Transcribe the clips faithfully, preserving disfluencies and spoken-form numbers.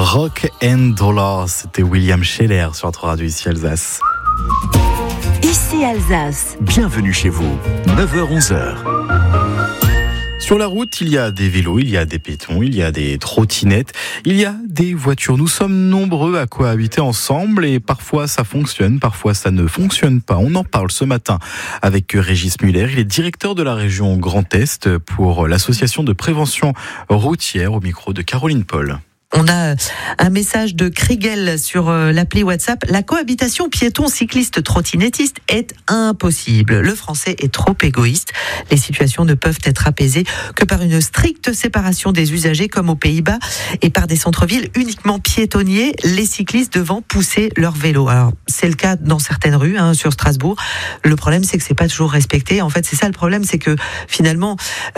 Rock and Roll, c'était William Scheller sur notre radio ici Alsace. Ici Alsace. Bienvenue chez vous, neuf heures onze heures. Sur la route, il y a des vélos, il y a des piétons, il y a des trottinettes, il y a des voitures. Nous sommes nombreux à cohabiter ensemble et parfois ça fonctionne, parfois ça ne fonctionne pas. On en parle ce matin avec Régis Muller. Il est directeur de la région Grand Est pour l'association de prévention routière, au micro de Caroline Paul. On a un message de Kriegel sur l'appli WhatsApp. La cohabitation piéton-cycliste-trottinettiste est impossible. Le français est trop égoïste. Les situations ne peuvent être apaisées que par une stricte séparation des usagers comme aux Pays-Bas et par des centres-villes uniquement piétonniers, les cyclistes devant pousser leur vélo. Alors, c'est le cas dans certaines rues, hein, sur Strasbourg. Le problème, c'est que c'est pas toujours respecté. En fait, c'est ça le problème, c'est que finalement,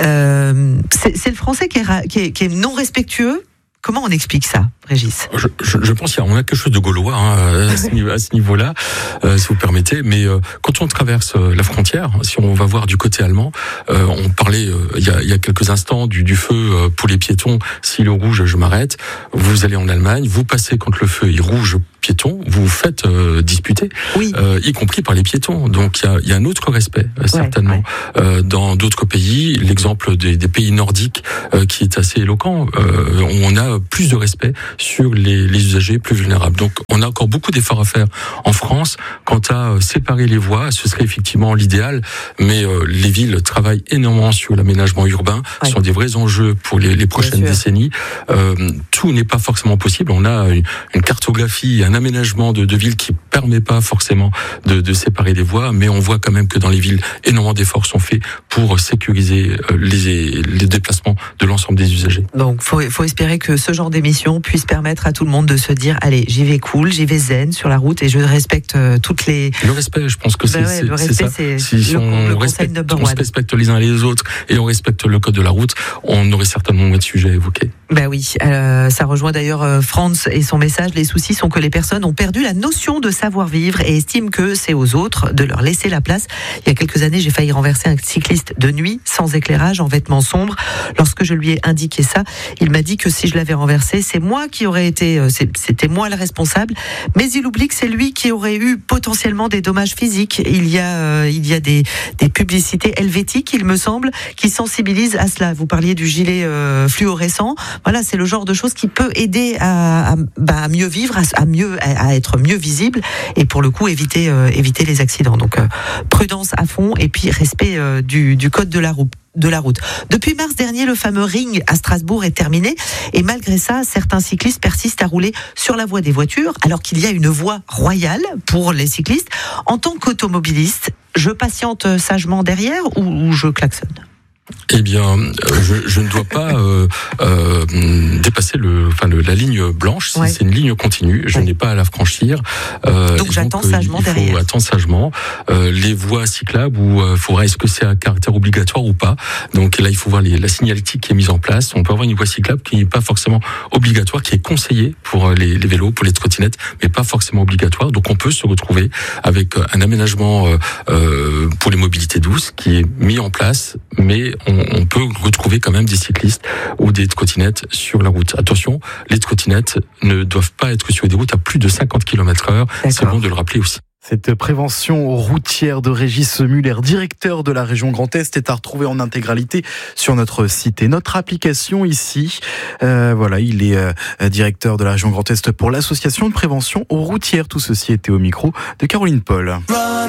euh, c'est, c'est le français qui est, qui est, qui est non respectueux. Comment on explique ça, Régis ? je, je, je pense qu'on a quelque chose de gaulois hein, à, ce niveau, à ce niveau-là, euh, si vous permettez. Mais euh, quand on traverse euh, la frontière, si on va voir du côté allemand, euh, on parlait euh, il, y a, il y a quelques instants du, du feu euh, pour les piétons. Si le rouge, je m'arrête. Vous allez en Allemagne, vous passez quand le feu est rouge piéton, vous vous faites euh, disputer, oui. euh, y compris par les piétons. Donc il y a, il y a un autre respect, euh, certainement. Ouais, ouais. Euh, dans d'autres pays, l'exemple des, des pays nordiques euh, qui est assez éloquent, euh, on a plus de respect sur les, les usagers plus vulnérables. Donc on a encore beaucoup d'efforts à faire en France. Quant à séparer les voies, ce serait effectivement l'idéal, mais euh, les villes travaillent énormément sur l'aménagement urbain. Ouais. Ce sont des vrais enjeux pour les, les prochaines décennies. Euh, tout n'est pas forcément possible. On a une, une cartographie, un aménagement de, de villes qui permet pas forcément de, de séparer les voies, mais on voit quand même que dans les villes, énormément d'efforts sont faits pour sécuriser les, les déplacements de l'ensemble des usagers. Donc faut, faut espérer que ce genre d'émission puisse permettre à tout le monde de se dire allez, j'y vais cool, j'y vais zen sur la route et je respecte euh, toutes les... Le respect, je pense que c'est, ben ouais, c'est, le respect, c'est ça. C'est si si le, on, le respecte, on se respecte les uns les autres et on respecte le code de la route, on aurait certainement moins de sujets à évoquer. Ben oui, euh, ça rejoint d'ailleurs euh, Franz et son message. Les soucis sont que les personnes ont perdu la notion de savoir-vivre et estiment que c'est aux autres de leur laisser la place. Il y a quelques années, j'ai failli renverser un cycliste de nuit, sans éclairage, en vêtements sombres. Lorsque je lui ai indiqué ça, il m'a dit que si je l'avais renversé, c'est moi qui aurais été, c'était moi le responsable. Mais il oublie que c'est lui qui aurait eu potentiellement des dommages physiques. Il y a, euh, il y a des, des publicités helvétiques, il me semble, qui sensibilisent à cela. Vous parliez du gilet euh, fluorescent. Voilà, c'est le genre de choses qui peut aider à, à, bah, à mieux vivre, à, à mieux, à, à être mieux visible et pour le coup éviter, euh, éviter les accidents. Donc euh, prudence à fond et puis respect euh, du, du code de la route. de la route. Depuis mars dernier, le fameux ring à Strasbourg est terminé et malgré ça, certains cyclistes persistent à rouler sur la voie des voitures alors qu'il y a une voie royale pour les cyclistes. En tant qu'automobiliste, je patiente sagement derrière ou, ou je klaxonne ? Eh bien, je, je ne dois pas euh, euh, dépasser le, enfin le, la ligne blanche. Ouais. C'est une ligne continue. Je ouais. n'ai pas à la franchir. Euh, donc j'attends donc, sagement il faut derrière. Attendre sagement. Euh, les voies cyclables, où euh, faudra est-ce que c'est un caractère obligatoire ou pas. Donc là, il faut voir les, la signalétique qui est mise en place. On peut avoir une voie cyclable qui n'est pas forcément obligatoire, qui est conseillée pour les, les vélos, pour les trottinettes, mais pas forcément obligatoire. Donc on peut se retrouver avec un aménagement euh, euh, pour les mobilités douces qui est mis en place, mais on, on peut retrouver quand même des cyclistes ou des trottinettes sur la route. Attention, les trottinettes ne doivent pas être sur des routes à plus de cinquante kilomètres heure. C'est bon de le rappeler aussi. Cette prévention routière de Régis Muller, directeur de la région Grand Est, est à retrouver en intégralité sur notre site et notre application ici. Euh, voilà, il est euh, directeur de la région Grand Est pour l'association de prévention routière. Tout ceci était au micro de Caroline Paul.